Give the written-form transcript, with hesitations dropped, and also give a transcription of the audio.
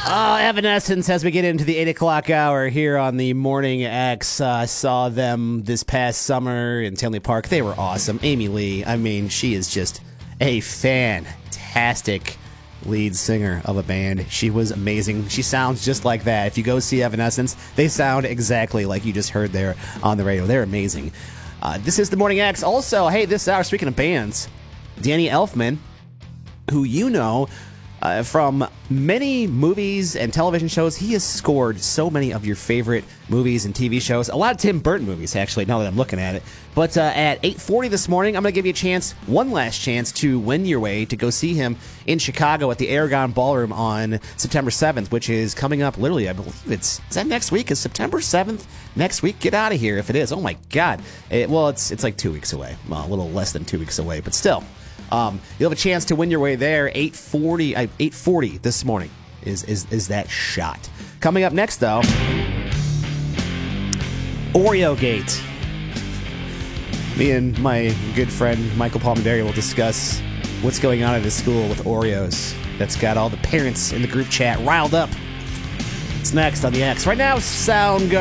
Evanescence as we get into the 8 o'clock hour here on the Morning X. I saw them this past summer in Tinley Park. They were awesome. Amy Lee, I mean, she is just a fantastic lead singer of a band. She was amazing. She sounds just like that. If you go see Evanescence, they sound exactly like you just heard there on the radio. They're amazing. This is the Morning X. Also, hey, this hour, speaking of bands, Danny Elfman, who you know from many movies and television shows. He has scored so many of your favorite movies and TV shows. A lot of Tim Burton movies, actually, now that I'm looking at it. But at 8:40 this morning, I'm going to give you a chance, one last chance, to win your way to go see him in Chicago at the Aragon Ballroom on September 7th, which is coming up literally, I believe is that next week? Is September 7th next week? Get out of here if it is. Oh, my God. It's like 2 weeks away. Well, a little less than 2 weeks away, but still. You'll have a chance to win your way there. 8:40 this morning is that shot. Coming up next, though, Oreo Gate. Me and my good friend Michael Palmendary will discuss what's going on at his school with Oreos. That's got all the parents in the group chat riled up. It's next on the X. Right now, Soundgarden.